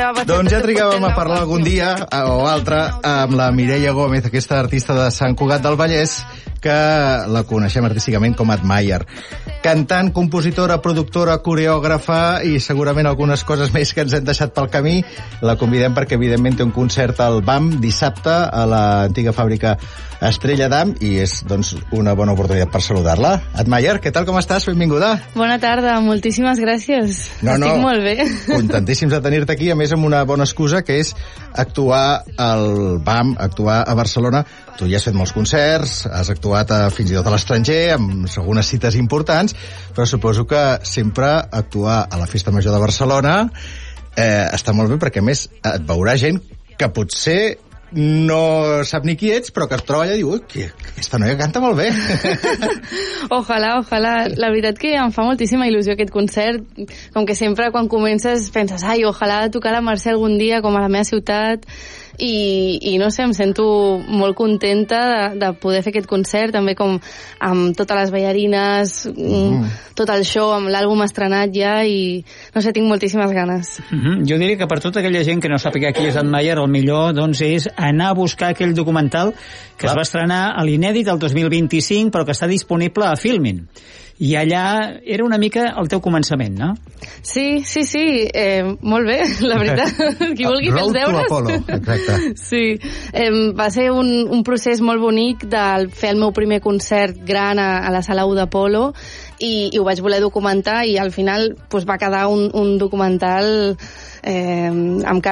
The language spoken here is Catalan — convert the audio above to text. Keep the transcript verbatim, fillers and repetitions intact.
va ser Doncs ja tot trigàvem potser a parlar la algun dia o altre amb la Mireia Gómez, aquesta artista de Sant Cugat del Vallès, que la coneixem artísticament com Admire. Cantant, compositora, productora, coreògrafa i segurament algunes coses més que ens hem deixat pel camí. La convidem perquè, evidentment, té un concert al B A M dissabte a l'antiga fàbrica Estrella d'Am i és, doncs, una bona oportunitat per saludar-la. Admire, què tal, com estàs? Benvinguda. Bona tarda, moltíssimes gràcies. No, no, estic molt bé. Contentíssims de tenir-te aquí, a més amb una bona excusa, que és actuar al B A M, actuar a Barcelona. Tu ja has fet molts concerts, has actuat a, fins i tot a l'estranger, amb algunes cites importants, però suposo que sempre actuar a la Festa Major de Barcelona eh, està molt bé, perquè a més et veurà gent que potser no sap ni qui ets, però que es troba allà i diu, ui, aquesta noia canta molt bé. Ojalà, ojalà. La veritat que em fa moltíssima il·lusió aquest concert. Com que sempre quan comences penses, ai, ojalà tocar la Mercè algun dia com a la meva ciutat. I, i no sé, em sento molt contenta de, de poder fer aquest concert, també com amb totes les ballarines, mm. tot el show, amb l'àlbum estrenat ja, i no sé, tinc moltíssimes ganes. Mm-hmm. Jo diria que per tota aquella gent que no sàpiga qui és Admire, el millor doncs, és anar a buscar aquell documental que Clar. es va estrenar a l'Inèdit el dos mil vint-i-cinc, però que està disponible a Filmin. I allà era una mica el teu començament, no? Sí, sí, sí, eh, molt bé, la veritat. Qui vulgui fer els deures. Road to Apollo, exacte. Sí, eh, va ser un, un procés molt bonic de fer el meu primer concert gran a, a la sala u d'Apollo i, i ho vaig voler documentar i al final pues, va quedar un, un documental eh, amb